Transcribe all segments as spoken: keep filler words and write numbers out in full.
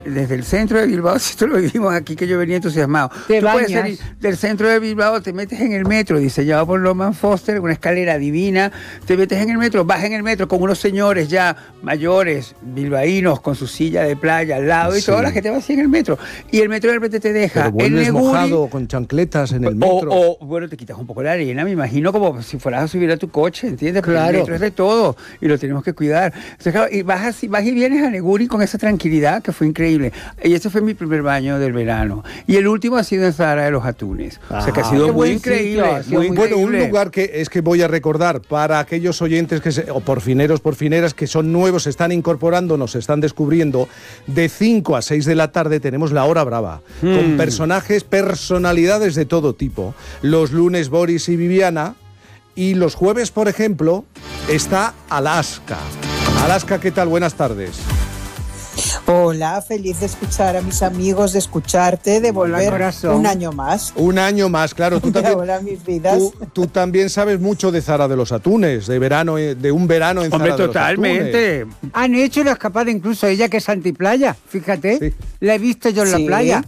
Desde el centro de Bilbao, si esto lo vivimos aquí, que yo venía entusiasmado. Te Tú puedes bañas. salir del centro de Bilbao, te metes en el metro, diseñado por Loman Foster, una escalera divina, te metes en el metro, vas en el metro con unos señores ya mayores, bilbaínos, con su silla de playa al lado, y Sí. toda la gente va así en el metro. Y el metro de repente te deja Pero en vuelves Neguri, mojado con chancletas en el o, metro. o, bueno, te quitas un poco la arena, me imagino, como si fueras a subir a tu coche, ¿entiendes? Porque Claro. el metro es de todo y lo tenemos que cuidar. Entonces, claro, y vas así, vas y vienes a Neguri con esa tranquilidad que fue increíble. Y ese fue mi primer baño del verano. Y el último ha sido en Zahara de los Atunes. O sea que ha Ah, sido qué muy buen increíble. sitio, ha sido muy muy Bueno, un increíble. lugar que es que voy a recordar para aquellos oyentes que se, o porfineros, porfineras que son nuevos, se están incorporando, nos están descubriendo. De cinco a seis de la tarde tenemos la hora brava, Hmm. con personajes, personalidades de todo tipo. Los lunes Boris y Viviana, y los jueves, por ejemplo, está Alaska. Alaska, ¿qué tal? Buenas tardes. Hola, feliz de escuchar a mis amigos, de escucharte, de Hola, volver corazón. un año más. Un año más, claro. Tú De también, ahora mis vidas. tú, tú también sabes mucho de Zara de los Atunes, de verano, eh, de un verano en Hombre, Zara de los Atunes. totalmente. Han hecho una escapada incluso ella que es antiplaya, fíjate. Sí. La he visto yo en la Sí. playa.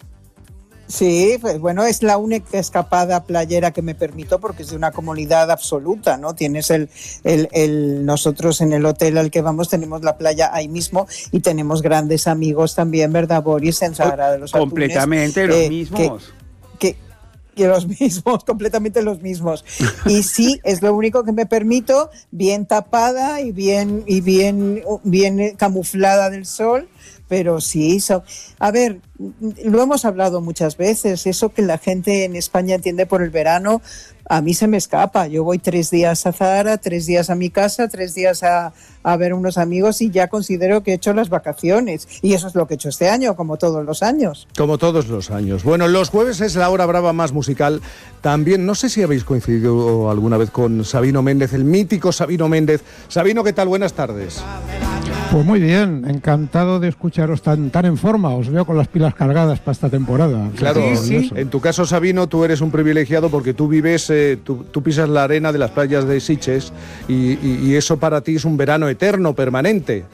Sí, pues bueno, es la única escapada playera que me permito porque es de una comunidad absoluta, ¿no? Tienes el, el, el, nosotros en el hotel al que vamos tenemos la playa ahí mismo y tenemos grandes amigos también, ¿verdad, Boris? En Zahara de los Atunes. Completamente los eh, mismos. Que, que los mismos, completamente los mismos. Y sí, es lo único que me permito, bien tapada y bien, y bien, bien camuflada del sol. Pero sí, so, a ver, lo hemos hablado muchas veces, eso que la gente en España entiende por el verano, a mí se me escapa. Yo voy tres días a Zahara, tres días a mi casa, tres días a, a ver unos amigos y ya considero que he hecho las vacaciones. Y eso es lo que he hecho este año, como todos los años. Como todos los años. Bueno, los jueves es la hora brava más musical. También, no sé si habéis coincidido alguna vez con Sabino Méndez, el mítico Sabino Méndez. Sabino, ¿qué tal? Buenas tardes. Pues muy bien, encantado de escucharos tan, tan en forma. Os veo con las pilas cargadas para esta temporada. Claro, Sí, sí. en tu caso, Sabino, tú eres un privilegiado porque tú vives, eh, tú, tú pisas la arena de las playas de Sitges y, y, y eso para ti es un verano eterno, permanente.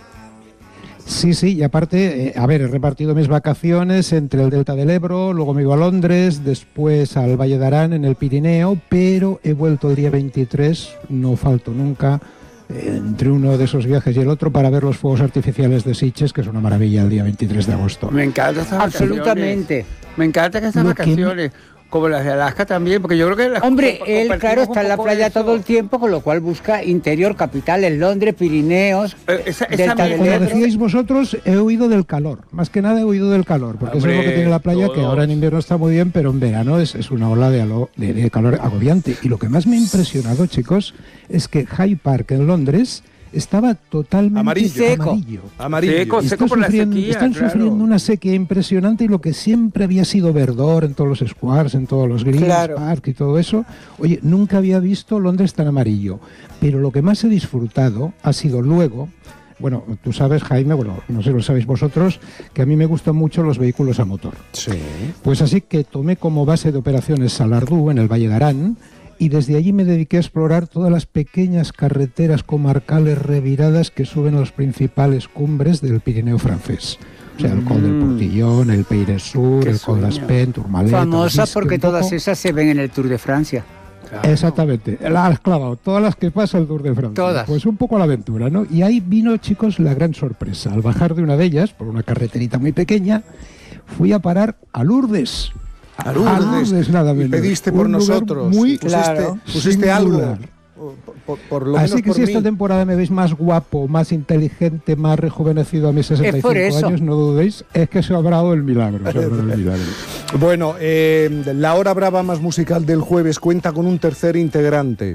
Sí, sí, y aparte, eh, a ver, he repartido mis vacaciones entre el Delta del Ebro, luego me iba a Londres, después al Valle de Arán en el Pirineo, pero he vuelto el día veintitrés, no falto nunca, eh, entre uno de esos viajes y el otro para ver los fuegos artificiales de Sitges, que es una maravilla el día veintitrés de agosto. Me encantan estas Absolutamente. vacaciones. Me encantan estas Lo que me- vacaciones. Como las de Alaska también, porque yo creo que las Hombre, compa- él, compartimos claro, un está en la poco playa eso. todo el tiempo, con lo cual busca interior, capitales, Londres, Pirineos, Eh, esa- esa Delta me- del Como Ebro. decíais vosotros, he huido del calor. Más que nada he huido del calor, porque eso es lo Hombre, que tiene la playa, que todos. ahora en invierno está muy bien, pero en verano es, es una ola de, alo- de- de calor agobiante. Y lo que más me ha impresionado, chicos, es que Hyde Park en Londres estaba totalmente Amarillo. Seco. amarillo. Amarillo. Seco, Y seco está por la sufriendo- sequía, están claro. sufriendo una sequía impresionante y lo que siempre había sido verdor en todos los squares, en todos los greens, Claro. park y todo eso. Oye, nunca había visto Londres tan amarillo. Pero lo que más he disfrutado ha sido luego, bueno, tú sabes, Jaime, bueno, no sé si lo sabéis vosotros, que a mí me gustan mucho los vehículos a motor. Sí. Pues así que tomé como base de operaciones Salardú en el Valle de Arán y desde allí me dediqué a explorar todas las pequeñas carreteras comarcales reviradas que suben a las principales cumbres del Pirineo francés. O sea, el Col del Portillón, el Peires Sur, Qué el Col sueño. d'Aspén, Tourmalet... famosa Albisque, porque un todas poco. esas se ven en el Tour de Francia. Claro. Exactamente, la has clavado, todas las que pasa el Tour de Francia. Todas. Pues un poco a la aventura, ¿no? Y ahí vino, chicos, la gran sorpresa. Al bajar de una de ellas, por una carreterita muy pequeña, fui a parar a Lourdes. A Lourdes. nada Y menos. pediste por Un lugar nosotros. Muy pusiste Claro. pusiste algo. singular. Por, por- por lo Así menos que por si mí. esta temporada me veis más guapo, más inteligente, más rejuvenecido a mis sesenta y por cinco eso. años, no dudéis, es que se ha obrado el milagro. Se ha obrado el milagro. Bueno, eh, la hora brava más musical del jueves cuenta con un tercer integrante,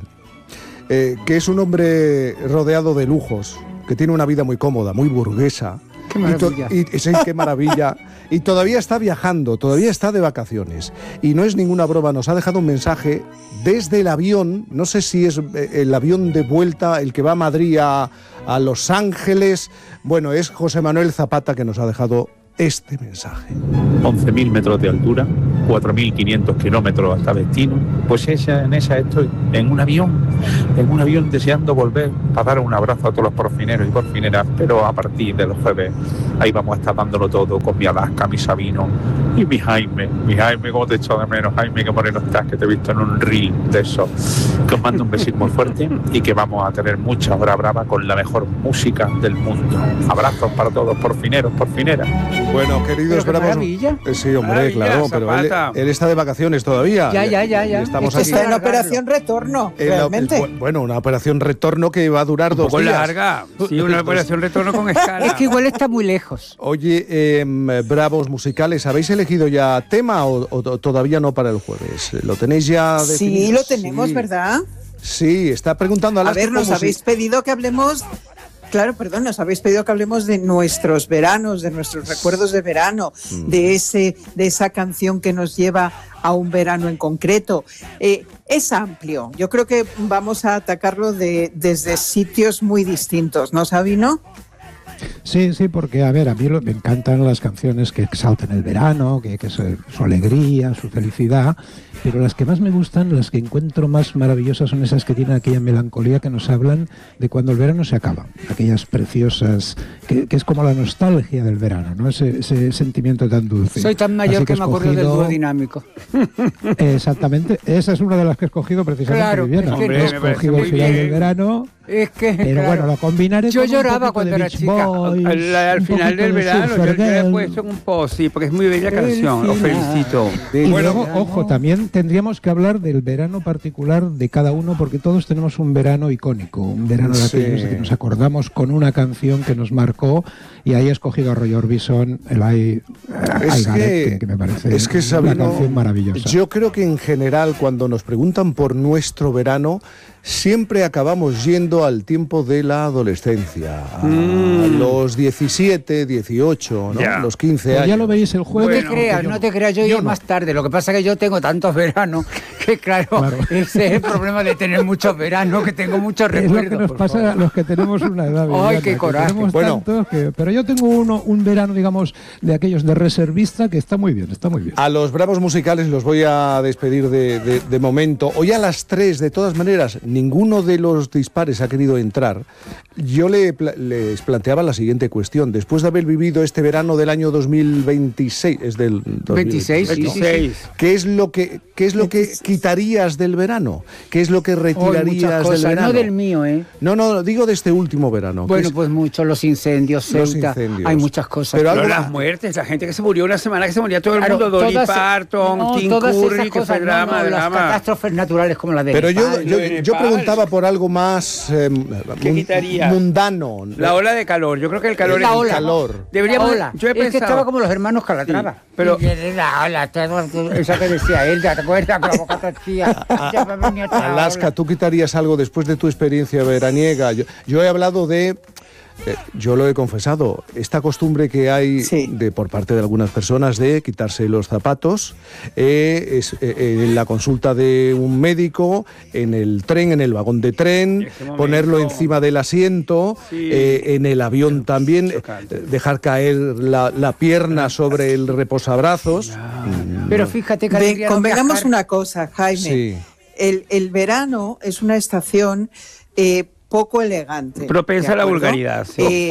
eh, que es un hombre rodeado de lujos, que tiene una vida muy cómoda, muy burguesa. Qué Y to- maravilla. Y, sí, qué maravilla. Y todavía está viajando, todavía está de vacaciones. Y no es ninguna broma, nos ha dejado un mensaje desde el avión, no sé si es eh, el avión de vuelta, el que va a Madrid a, a Los Ángeles. Bueno, es José Manuel Zapata que nos ha dejado este mensaje. once mil metros de altura, cuatro mil quinientos kilómetros hasta destino. Pues esa, en esa estoy, en un avión, en un avión deseando volver para dar un abrazo a todos los porfineros y porfineras, pero a partir de los jueves Ahí vamos a estar dándolo todo con mi Alaska, mi Sabino y mi Jaime. Mi Jaime, ¿cómo te echo de menos? Jaime, que moreno estás, que te he visto en un reel de eso. Que os mando un besito muy fuerte y que vamos a tener mucha hora brava con la mejor música del mundo. Abrazos para todos, porfineros, porfineras. Bueno, queridos Pero qué bravos. maravilla. Eh, Sí, hombre, Maravilla, claro, pero él, Zapata. él está de vacaciones todavía. Ya, ya, ya, ya. Y Estamos Es que aquí. Está en alargarlo. operación retorno, en la- realmente. bu- bueno, una operación retorno que va a durar Un dos poco días. larga. Sí, una operación retorno con escala. Es que igual está muy lejos. Oye, eh, bravos musicales, ¿habéis elegido ya tema o, o- o todavía no para el jueves? ¿Lo tenéis ya definido? Sí, lo tenemos, Sí. ¿verdad? Sí, está preguntando a A las ver, nos habéis pedido que hablemos. Claro, perdón, nos habéis pedido que hablemos de nuestros veranos, de nuestros recuerdos de verano, Mm. de ese, de esa canción que nos lleva a un verano en concreto. Eh, es amplio. Yo creo que vamos a atacarlo de, desde sitios muy distintos, ¿no, Sabino? Sí, sí, porque a ver, a mí lo- me encantan las canciones que exaltan el verano, que, que su, su alegría, su felicidad, pero las que más me gustan, las que encuentro más maravillosas son esas que tienen aquella melancolía que nos hablan de cuando el verano se acaba, aquellas preciosas, que, que es como la nostalgia del verano, ¿no? Ese, ese sentimiento tan dulce. Soy tan mayor Así que, he me acuerdo del escogido- dúo dinámico. Exactamente, esa es una de las que he escogido precisamente, Claro, Viviana. es que Hombre, He me parece escogido muy el final bien. del verano, Es que, pero claro. bueno, lo combinaré Yo con un lloraba poquito cuando de era Beach chica. Boys, Al, al un final poquito del de verano, yo, Surfer yo le he Girl. puesto en un post, sí, porque es muy bella canción. Os final. felicito. Y Bueno, luego, ojo, también tendríamos que hablar del verano particular de cada uno, porque todos tenemos un verano icónico, un verano de Sí. aquellos de que nos acordamos con una canción que nos marcó, y ahí he escogido a Roy Orbison, el I, Es I Got It, que, que, que me parece es que, una Sabino, canción maravillosa. yo creo que en general cuando nos preguntan por nuestro verano, siempre acabamos yendo al tiempo de la adolescencia, a los diecisiete, dieciocho, ¿no? Ya. Los quince Pues años. ya lo veis el jueves. No te Bueno, creas, que yo no te creas, yo, yo iré no. más tarde. Lo que pasa es que yo tengo tantos veranos que, claro, Claro. ese es el problema de tener muchos veranos, que tengo muchos Es lo recuerdos. que nos por pasa a favor. los que tenemos una edad. Viviana, qué que coraje. tenemos Bueno. tantos que- pero yo tengo uno, un verano, digamos, de aquellos de reservista que está muy bien, está muy bien. A los bravos musicales los voy a despedir de, de- de momento. Hoy a las tres, de todas maneras, ninguno de los dispares ha querido entrar. Yo le, pla- les planteaba la siguiente cuestión. Después de haber vivido este verano del año dos mil veintiséis, es del dos mil veintiséis, sí, sí, sí. veintiséis. ¿Qué es lo que, qué es lo que quitarías del verano? ¿Qué es lo que Hoy retirarías muchas del cosas, verano? no del mío, ¿eh? No, no, digo de este último verano. que Bueno, es- pues mucho, los incendios, Los Ceuta, incendios. hay muchas cosas. Pero Pero algo las más. muertes, la gente que se murió una semana, que se moría todo el Claro, mundo, Dolly todas- Parton, no, Tim todas Curry, esas que fue cosas, no, drama, no, las drama. catástrofes naturales como la de Pero yo, Nepal. yo, de yo Nepal. preguntaba por algo más eh, ¿Qué mun- quitaría? mundano. La ola de calor, yo creo que el calor La es ola. calor. Deberíamos, La ola. yo he es que pensado, estaba como los hermanos Calatrava. Sí, pero- Y viene la ola, todo- esa que decía él, ¿te acuerdas? Con la boca torcida. Ya me venía otra Alaska, ola. ¿tú quitarías algo después de tu experiencia veraniega? Yo, yo he hablado de, eh, yo lo he confesado, esta costumbre que hay Sí. de por parte de algunas personas de quitarse los zapatos, eh, es, eh, en la consulta de un médico, en el tren, en el vagón de tren, Ese momento. ponerlo encima del asiento, Sí. eh, en el avión también, eh, chocante. dejar caer la, la pierna sobre el reposabrazos. Mm, Pero fíjate que Ven, alegría no convengamos viajar. una cosa, Jaime. Sí. El, el verano es una estación eh, poco elegante. Propensa ¿de a la acuerdo? vulgaridad, sí. Eh,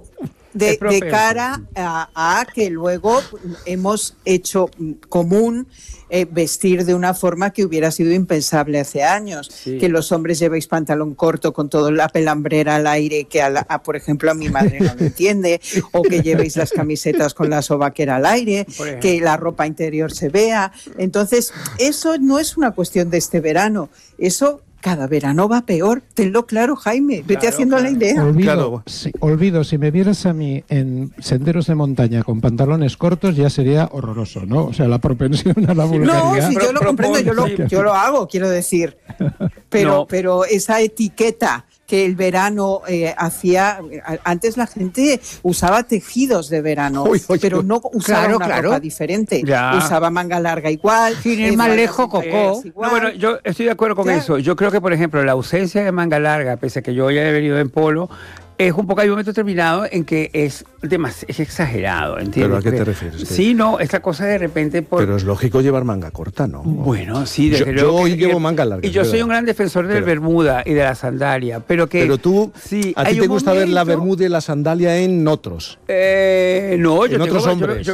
de, Es propensa. de cara a, a que luego hemos hecho mm, común eh, vestir de una forma que hubiera sido impensable hace años. Sí. Que los hombres llevéis pantalón corto con toda la pelambrera al aire, que a la- a, por ejemplo a mi madre no lo entiende, o que llevéis las camisetas con la sobaquera al aire, Por ejemplo. que la ropa interior se vea. Entonces, eso no es una cuestión de este verano, eso cada verano va peor. Tenlo claro, Jaime, vete Claro, haciendo la claro. idea. Olvido, Claro. si, olvido, si me vieras a mí en senderos de montaña con pantalones cortos ya sería horroroso, ¿no? O sea, la propensión a la No, vulgaridad. si yo lo Pro- comprendo, yo lo, propon- sí. yo lo hago, quiero decir. Pero, No. pero esa etiqueta que el verano eh, hacía, antes la gente usaba tejidos de verano, Uy, uy, pero uy. no usaba Claro, una claro. ropa diferente. Ya. Usaba manga larga igual. Sin ir eh, más faldas lejos, Cocó. interiores igual. No, bueno, yo estoy de acuerdo con Claro. eso. Yo creo que, por ejemplo, la ausencia de manga larga, pese a que yo ya he venido en polo, es un poco, hay un momento determinado en que es, demas, es exagerado, ¿entiendes? ¿Pero a qué te Porque- refieres? ¿Qué? Sí, no, esta cosa de repente... Por, Pero es lógico llevar manga corta, ¿no? bueno, sí, desde Yo- luego yo que- hoy llevo que- manga larga, Y yo es soy verdad. un gran defensor del Pero- bermuda y de la sandalia, pero que... Pero tú, sí, a hay ti te un gusta ver la momento- bermuda y la sandalia en otros. Eh, no, yo En tengo, otros yo- hombres. yo-